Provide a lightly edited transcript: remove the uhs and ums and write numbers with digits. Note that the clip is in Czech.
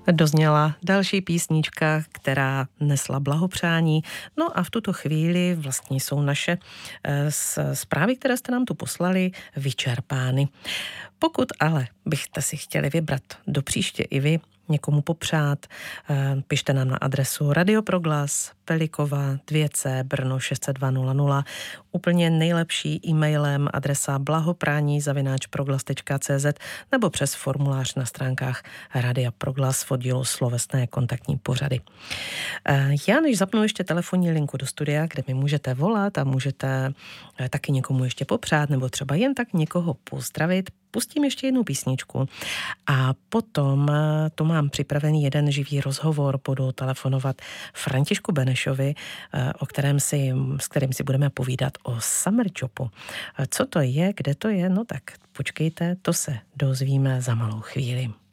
Dozněla další písnička, která nesla blahopřání. No a v tuto chvíli vlastně jsou naše zprávy, které jste nám tu poslali, vyčerpány. Pokud ale byste si chtěli vybrat do příště i vy někomu popřát, pište nám na adresu Radioproglas, Pelikova 2C, Brno 60200, úplně nejlepší e-mailem adresa blahoprání@proglas.cz nebo přes formulář na stránkách Radia Proglas v oddílu Slovesné kontaktní pořady. Já než zapnu ještě telefonní linku do studia, kde mi můžete volat a můžete taky někomu ještě popřát nebo třeba jen tak někoho pozdravit, pustím ještě jednu písničku a potom tu mám připravený jeden živý rozhovor, budu telefonovat Františku Benešovi, s kterým si budeme povídat o summer jobu. Co to je, kde to je, no tak počkejte, to se dozvíme za malou chvíli.